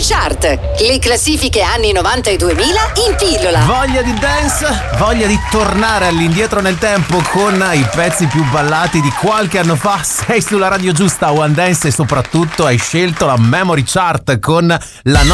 Chart, le classifiche anni 90 e 2000 in pillola. Voglia di dance? Voglia di tornare all'indietro nel tempo con i pezzi più ballati di qualche anno fa? Sei sulla radio giusta, One Dance, e soprattutto hai scelto la Memory Chart con la